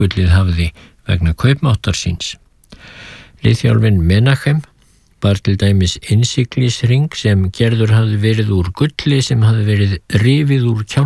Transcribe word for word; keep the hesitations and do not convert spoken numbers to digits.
gullið hafði vegna kaupmáttar síns. Liðþjálfinn Menachem bar til dæmis innsiglisring sem gerður hafði verið úr gulli sem hafði verið rifið úr kjálka